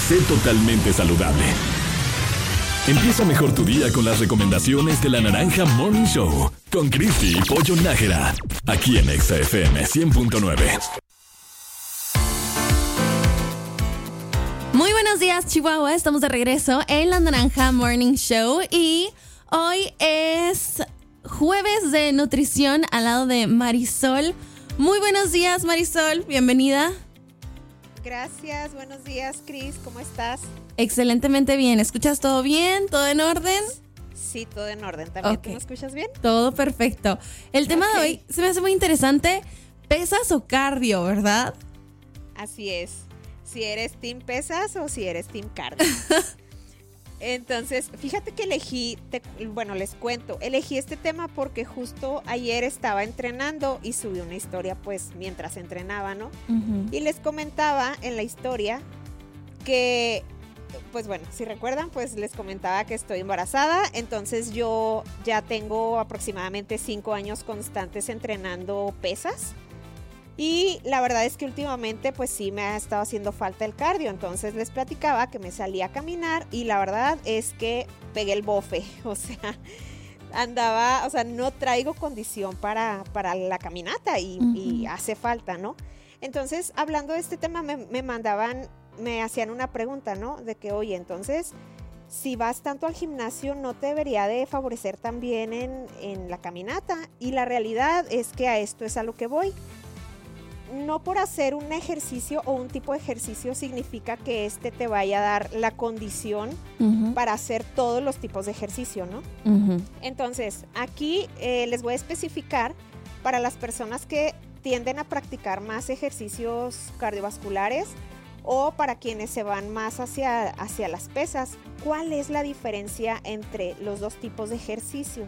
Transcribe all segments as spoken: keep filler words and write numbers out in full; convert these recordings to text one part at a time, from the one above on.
Sé totalmente saludable. Empieza mejor tu día con las recomendaciones de la Naranja Morning Show con Cristi y Pollo Nájera, aquí en Exa F M cien punto nueve. Muy buenos días, Chihuahua. Estamos de regreso en la Naranja Morning Show y hoy es jueves de nutrición al lado de Marisol. Muy buenos días, Marisol. Bienvenida. Gracias. Buenos días, Cris. ¿Cómo estás? Excelentemente bien. ¿Escuchas todo bien? ¿Todo en orden? Sí, todo en orden. ¿También okay. ¿Tú me escuchas bien? Todo perfecto. El tema okay. de hoy se me hace muy interesante. ¿Pesas o cardio, verdad? Así es. Si eres team pesas o si eres team cardio. Entonces, fíjate que elegí, te, bueno, les cuento, elegí este tema porque justo ayer estaba entrenando y subí una historia pues mientras entrenaba, ¿no? Uh-huh. Y les comentaba en la historia que, pues bueno, si recuerdan, pues les comentaba que estoy embarazada, entonces yo ya tengo aproximadamente cinco años constantes entrenando pesas. Y la verdad es que últimamente pues sí me ha estado haciendo falta el cardio, entonces les platicaba que me salí a caminar y la verdad es que pegué el bofe, o sea, andaba, o sea, no traigo condición para, para la caminata y, uh-huh. y hace falta, ¿no? Entonces, hablando de este tema, me, me mandaban, me hacían una pregunta, ¿no? De que, oye, entonces, si vas tanto al gimnasio, ¿no te debería de favorecer también en, en la caminata? Y la realidad es que a esto es a lo que voy. No por hacer un ejercicio o un tipo de ejercicio significa que este te vaya a dar la condición uh-huh. para hacer todos los tipos de ejercicio, ¿no? Uh-huh. Entonces, aquí eh, les voy a especificar para las personas que tienden a practicar más ejercicios cardiovasculares o para quienes se van más hacia, hacia las pesas, ¿cuál es la diferencia entre los dos tipos de ejercicio?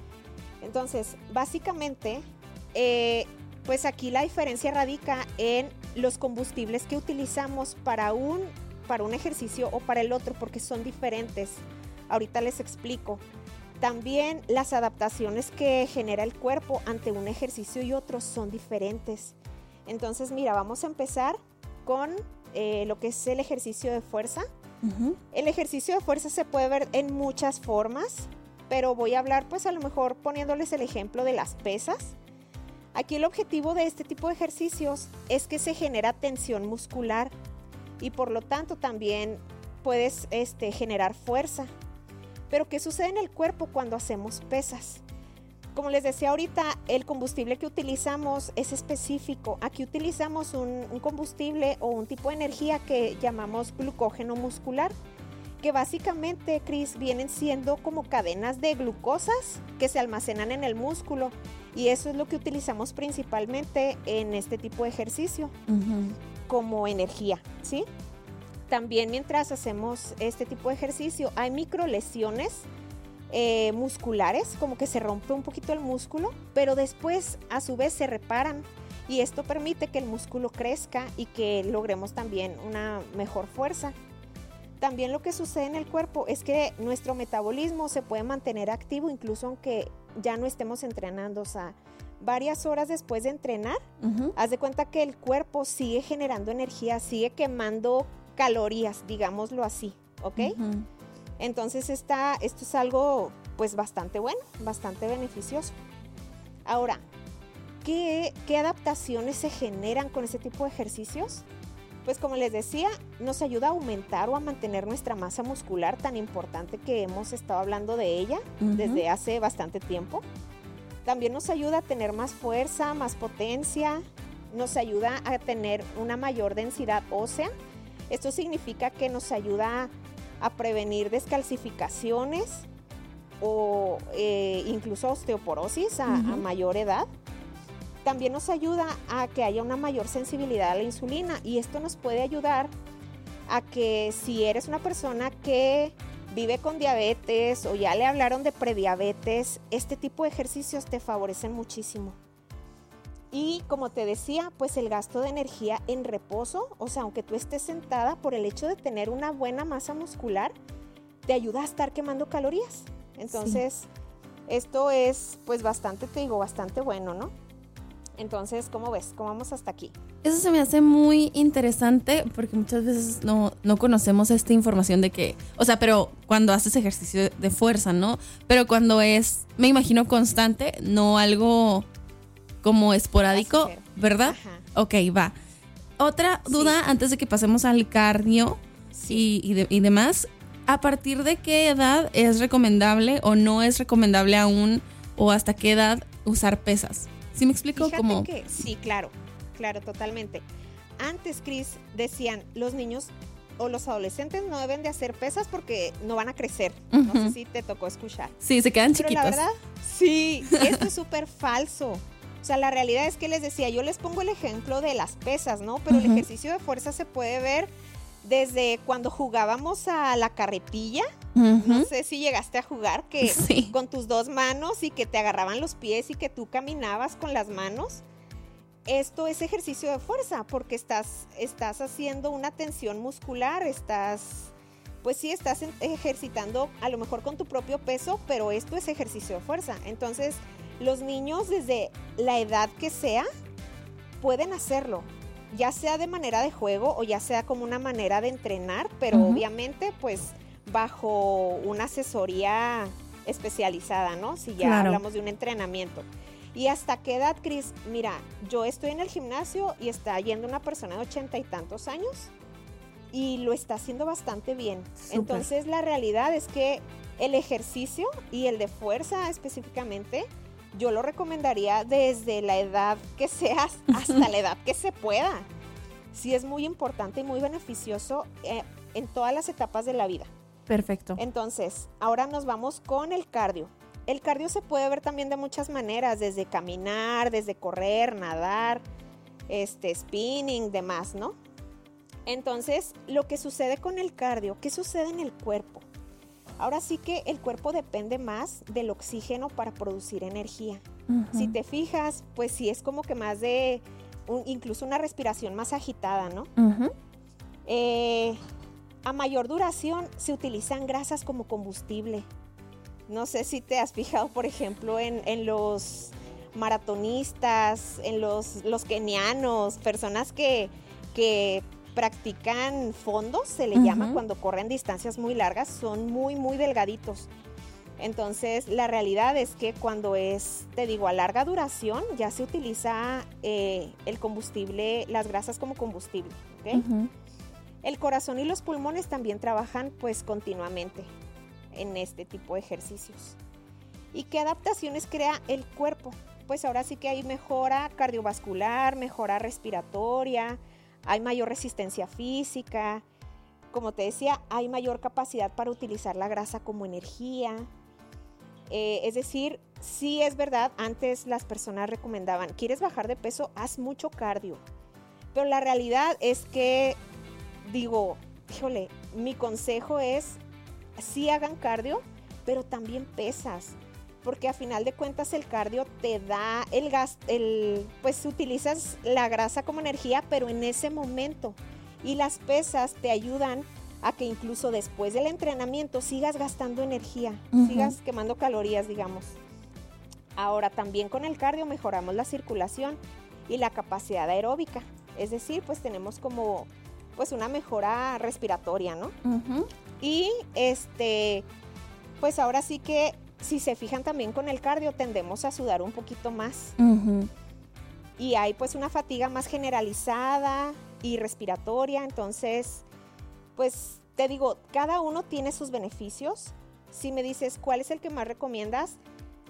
Entonces, básicamente, eh, pues aquí la diferencia radica en los combustibles que utilizamos para un, para un ejercicio o para el otro, porque son diferentes. Ahorita les explico. También las adaptaciones que genera el cuerpo ante un ejercicio y otro son diferentes. Entonces, mira, vamos a empezar con eh, lo que es el ejercicio de fuerza. Uh-huh. El ejercicio de fuerza se puede ver en muchas formas, pero voy a hablar pues a lo mejor poniéndoles el ejemplo de las pesas. Aquí el objetivo de este tipo de ejercicios es que se genera tensión muscular y por lo tanto también puedes este, generar fuerza. Pero ¿qué sucede en el cuerpo cuando hacemos pesas? Como les decía ahorita, el combustible que utilizamos es específico. Aquí utilizamos un, un combustible o un tipo de energía que llamamos glucógeno muscular, que básicamente, Cris, vienen siendo como cadenas de glucosas que se almacenan en el músculo. Y eso es lo que utilizamos principalmente en este tipo de ejercicio, uh-huh. como energía, ¿sí? También mientras hacemos este tipo de ejercicio hay microlesiones eh, musculares, como que se rompe un poquito el músculo, pero después a su vez se reparan y esto permite que el músculo crezca y que logremos también una mejor fuerza. También lo que sucede en el cuerpo es que nuestro metabolismo se puede mantener activo incluso aunque ya no estemos entrenando, o sea, varias horas después de entrenar, uh-huh. haz de cuenta que el cuerpo sigue generando energía, sigue quemando calorías, digámoslo así, ¿ok? Uh-huh. Entonces esta, esto es algo pues bastante bueno, bastante beneficioso. Ahora, ¿qué, qué adaptaciones se generan con este tipo de ejercicios? Pues como les decía, nos ayuda a aumentar o a mantener nuestra masa muscular tan importante que hemos estado hablando de ella uh-huh. desde hace bastante tiempo. También nos ayuda a tener más fuerza, más potencia, nos ayuda a tener una mayor densidad ósea. Esto significa que nos ayuda a prevenir descalcificaciones o eh, incluso osteoporosis a, uh-huh. a mayor edad. También nos ayuda a que haya una mayor sensibilidad a la insulina y esto nos puede ayudar a que si eres una persona que vive con diabetes o ya le hablaron de prediabetes, este tipo de ejercicios te favorecen muchísimo. Y como te decía, pues el gasto de energía en reposo, o sea, aunque tú estés sentada, por el hecho de tener una buena masa muscular, te ayuda a estar quemando calorías. Entonces, sí. esto es pues bastante, te digo, bastante bueno, ¿no? Entonces, ¿cómo ves? ¿Cómo vamos hasta aquí? Eso se me hace muy interesante porque muchas veces no, no conocemos esta información de que, o sea, pero cuando haces ejercicio de fuerza, ¿no? Pero cuando es, me imagino, constante, no algo como esporádico, Pasajero. ¿verdad? Ajá. Ok, va. Otra duda Sí. antes de que pasemos al cardio Sí. y, y, de- y demás. ¿A partir de qué edad es recomendable o no es recomendable aún o hasta qué edad usar pesas? ¿Sí me explico? Fíjate Como, que sí, claro, claro, totalmente. Antes, Cris, decían, los niños o los adolescentes no deben de hacer pesas porque no van a crecer. No sé Ujú. si te tocó escuchar. sí, se quedan Pero chiquitos. la verdad, sí, esto es súper falso. O sea, la realidad es que les decía, yo les pongo el ejemplo de las pesas, ¿no? Pero el Ujú. ejercicio de fuerza se puede ver desde cuando jugábamos a la carretilla. Ujú. No sé si llegaste a jugar, que Sí. con tus dos manos y que te agarraban los pies y que tú caminabas con las manos. Esto es ejercicio de fuerza porque estás, estás haciendo una tensión muscular, estás, pues sí, estás en- ejercitando a lo mejor con tu propio peso, pero esto es ejercicio de fuerza. Entonces, los niños desde la edad que sea pueden hacerlo, ya sea de manera de juego o ya sea como una manera de entrenar, pero Ujú. obviamente pues bajo una asesoría especializada, ¿no? Si ya Claro. hablamos de un entrenamiento. ¿Y hasta qué edad, Cris? Mira, yo estoy en el gimnasio y está yendo una persona de ochenta y tantos años y lo está haciendo bastante bien. Súper. Entonces la realidad es que el ejercicio y el de fuerza específicamente, yo lo recomendaría desde la edad que sea hasta la edad que se pueda. Sí es muy importante y muy beneficioso eh, en todas las etapas de la vida. Perfecto. Entonces, ahora nos vamos con el cardio. El cardio se puede ver también de muchas maneras, desde caminar, desde correr, nadar, este, spinning, demás, ¿no? Entonces, lo que sucede con el cardio, ¿qué sucede en el cuerpo? Ahora sí que el cuerpo depende más del oxígeno para producir energía. Ujú. Si te fijas, pues sí es como que más de, un- incluso una respiración más agitada, ¿no? Ujú. Eh, a mayor duración se utilizan grasas como combustible. No sé si te has fijado, por ejemplo, en, en los maratonistas, en los, los kenianos, personas que, que practican fondos, se le Ujú. llama cuando corren distancias muy largas, son muy, muy delgaditos. Entonces, la realidad es que cuando es, te digo, a larga duración, ya se utiliza eh, el combustible, las grasas como combustible, ¿ok? Ujú. El corazón y los pulmones también trabajan pues continuamente en este tipo de ejercicios. ¿Y qué adaptaciones crea el cuerpo? Pues ahora sí que hay mejora cardiovascular, mejora respiratoria, hay mayor resistencia física. Como te decía, hay mayor capacidad para utilizar la grasa como energía. Eh, es decir, sí es verdad, antes las personas recomendaban, ¿quieres bajar de peso? Haz mucho cardio. Pero la realidad es que digo, híjole, mi consejo es, sí hagan cardio, pero también pesas, porque a final de cuentas el cardio te da el gas, el, pues utilizas la grasa como energía, pero en ese momento, y las pesas te ayudan a que incluso después del entrenamiento sigas gastando energía, Ujú. sigas quemando calorías, digamos. Ahora también con el cardio mejoramos la circulación y la capacidad aeróbica, es decir, pues tenemos como pues una mejora respiratoria, ¿no? Ujú. Y este, pues ahora sí que si se fijan también con el cardio tendemos a sudar un poquito más Ujú. y hay pues una fatiga más generalizada y respiratoria, entonces pues te digo, cada uno tiene sus beneficios. Si me dices cuál es el que más recomiendas,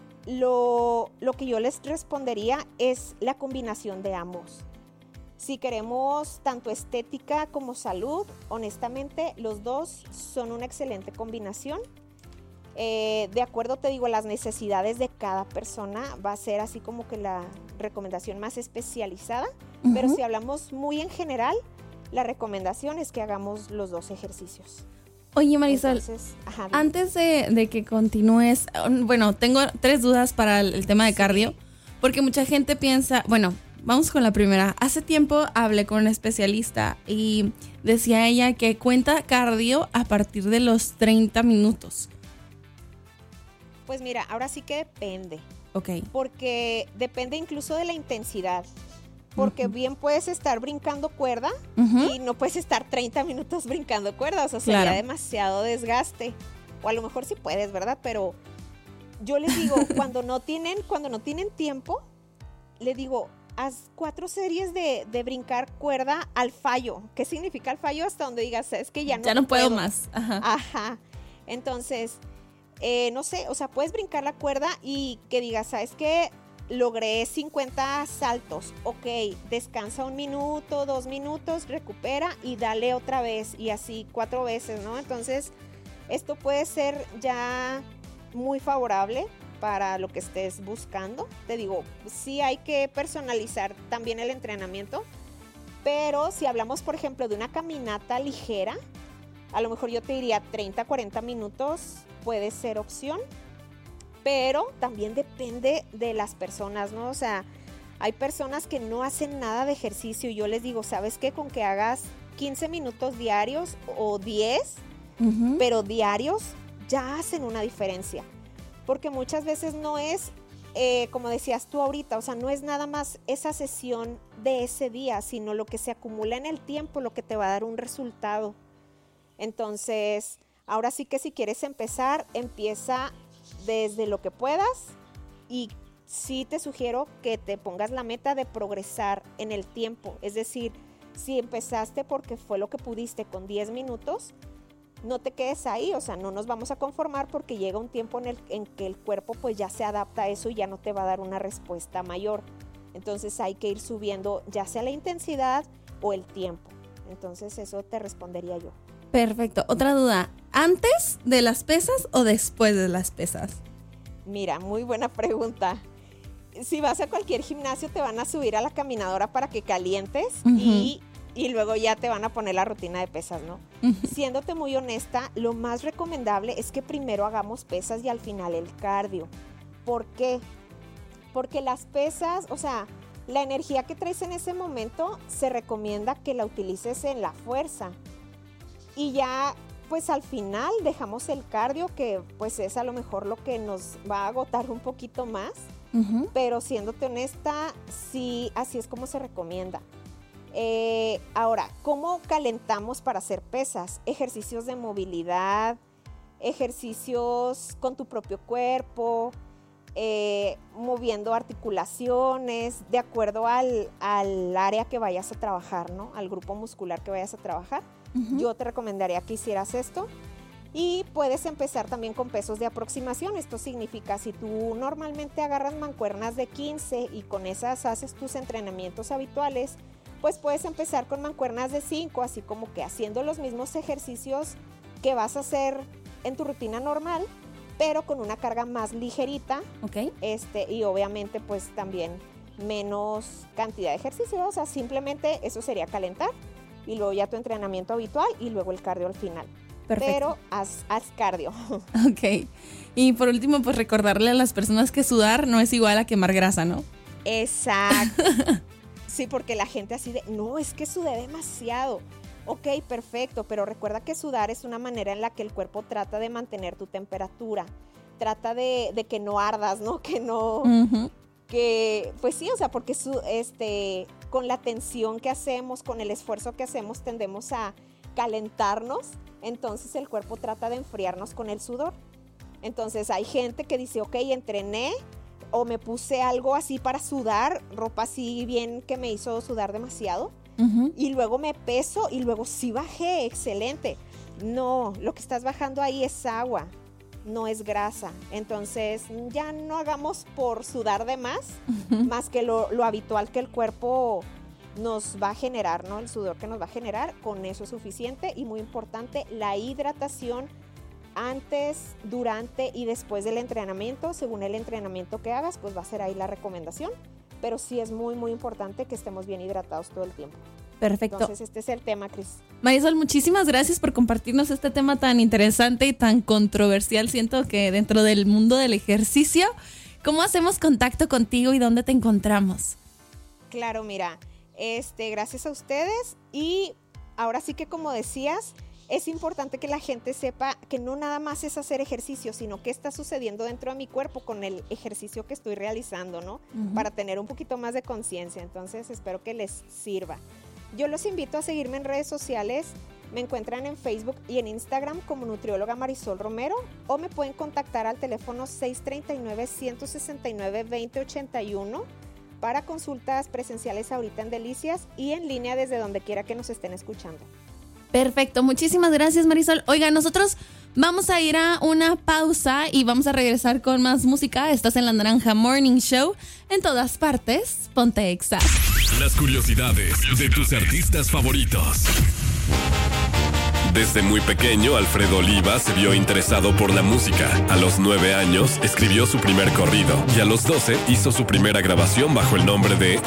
lo, lo que yo les respondería es la combinación de ambos. Si queremos tanto estética como salud, honestamente los dos son una excelente combinación. Eh, de acuerdo, te digo, las necesidades de cada persona va a ser así como que la recomendación más especializada, Ujú. pero si hablamos muy en general, la recomendación es que hagamos los dos ejercicios. Oye, Marisol, Entonces, ajá, dime. antes de, de que continúes, um, bueno, tengo tres dudas para el, el tema de Sí. cardio, porque mucha gente piensa, bueno, vamos con la primera. Hace tiempo hablé con una especialista y decía ella que cuenta cardio a partir de los treinta minutos. Pues mira, ahora sí que depende. Ok. Porque depende incluso de la intensidad. Porque uh-huh. bien puedes estar brincando cuerda uh-huh. y no puedes estar treinta minutos brincando cuerda. O sea, sería claro. demasiado desgaste. O a lo mejor sí puedes, ¿verdad? Pero yo les digo, cuando no tienen, cuando no tienen tiempo, les digo, haz cuatro series de, de brincar cuerda al fallo. ¿Qué significa al fallo? Hasta donde digas, es que ya no Ya no puedo, puedo más. Ajá. Ajá. Entonces, eh, no sé, o sea, puedes brincar la cuerda y que digas, ¿sabes qué? Logré cincuenta saltos. Ok, descansa un minuto, dos minutos, recupera y dale otra vez. Y así cuatro veces, ¿no? Entonces, esto puede ser ya muy favorable para lo que estés buscando. Te digo, sí hay que personalizar también el entrenamiento, pero si hablamos, por ejemplo, de una caminata ligera, a lo mejor yo te diría treinta, cuarenta minutos puede ser opción, pero también depende de las personas, ¿no? O sea, hay personas que no hacen nada de ejercicio y yo les digo, ¿sabes qué? Con que hagas quince minutos diarios o diez, uh-huh. pero diarios ya hacen una diferencia. Porque muchas veces no es, eh, como decías tú ahorita, o sea, no es nada más esa sesión de ese día, sino lo que se acumula en el tiempo, lo que te va a dar un resultado. Entonces, ahora sí que si quieres empezar, empieza desde lo que puedas y sí te sugiero que te pongas la meta de progresar en el tiempo. Es decir, si empezaste porque fue lo que pudiste con diez minutos, no te quedes ahí, o sea, no nos vamos a conformar porque llega un tiempo en el en que el cuerpo pues ya se adapta a eso y ya no te va a dar una respuesta mayor. Entonces hay que ir subiendo ya sea la intensidad o el tiempo. Entonces eso te respondería yo. Perfecto. Otra duda, ¿antes de las pesas o después de las pesas? Mira, muy buena pregunta. Si vas a cualquier gimnasio te van a subir a la caminadora para que calientes uh-huh. y y luego ya te van a poner la rutina de pesas, ¿no? Uh-huh. Siéndote muy honesta, lo más recomendable es que primero hagamos pesas y al final el cardio. ¿Por qué? Porque las pesas, o sea, la energía que traes en ese momento se recomienda que la utilices en la fuerza. Y ya, pues al final dejamos el cardio, que pues es a lo mejor lo que nos va a agotar un poquito más. Uh-huh. Pero siéndote honesta, sí, así es como se recomienda. Eh, ahora, ¿cómo calentamos para hacer pesas? Ejercicios de movilidad, ejercicios con tu propio cuerpo, eh, moviendo articulaciones, de acuerdo al, al área que vayas a trabajar, ¿no? Al grupo muscular que vayas a trabajar. Uh-huh. Yo te recomendaría que hicieras esto. Y puedes empezar también con pesos de aproximación. Esto significa, si tú normalmente agarras mancuernas de quince y con esas haces tus entrenamientos habituales, pues puedes empezar con mancuernas de cinco, así como que haciendo los mismos ejercicios que vas a hacer en tu rutina normal, pero con una carga más ligerita. Okay. Este, y obviamente pues también menos cantidad de ejercicio. O sea, simplemente eso sería calentar y luego ya tu entrenamiento habitual y luego el cardio al final. Perfecto. Pero haz, haz cardio. Ok. Y por último, pues recordarle a las personas que sudar no es igual a quemar grasa, ¿no? Exacto. Sí, porque la gente así de, no, es que sudé demasiado. Ok, perfecto, pero recuerda que sudar es una manera en la que el cuerpo trata de mantener tu temperatura. Trata de, de que no ardas, ¿no? Que no... Uh-huh. Que, pues sí, o sea, porque su, este, con la tensión que hacemos, con el esfuerzo que hacemos, tendemos a calentarnos. Entonces el cuerpo trata de enfriarnos con el sudor. Entonces hay gente que dice, ok, entrené, o me puse algo así para sudar, ropa así bien que me hizo sudar demasiado, uh-huh. y luego me peso y luego sí bajé, excelente. No, lo que estás bajando ahí es agua, no es grasa. Entonces ya no hagamos por sudar de más, uh-huh. más que lo, lo habitual que el cuerpo nos va a generar, ¿no? El sudor que nos va a generar, con eso es suficiente. Y muy importante, la hidratación antes, durante y después del entrenamiento. Según el entrenamiento que hagas, pues va a ser ahí la recomendación, pero sí es muy muy importante que estemos bien hidratados todo el tiempo. Perfecto. Entonces este es el tema, Cris. Marisol, muchísimas gracias por compartirnos este tema tan interesante y tan controversial. Siento que dentro del mundo del ejercicio, ¿cómo hacemos contacto contigo y dónde te encontramos? Claro, mira, este, gracias a ustedes. Y ahora sí que, como decías, es importante que la gente sepa que no nada más es hacer ejercicio, sino qué está sucediendo dentro de mi cuerpo con el ejercicio que estoy realizando, ¿no? Uh-huh. Para tener un poquito más de conciencia. Entonces, espero que les sirva. Yo los invito a seguirme en redes sociales. Me encuentran en Facebook y en Instagram como nutrióloga Marisol Romero, o me pueden contactar al teléfono seis tres nueve, uno seis nueve, dos cero ocho uno para consultas presenciales ahorita en Delicias y en línea desde donde quiera que nos estén escuchando. Perfecto, muchísimas gracias, Marisol. Oiga, nosotros vamos a ir a una pausa y vamos a regresar con más música. Estás en La Naranja Morning Show. En todas partes, ponte Exa. Las curiosidades de tus artistas favoritos. Desde muy pequeño, Alfredo Oliva se vio interesado por la música. A los nueve años, escribió su primer corrido y a los doce hizo su primera grabación bajo el nombre de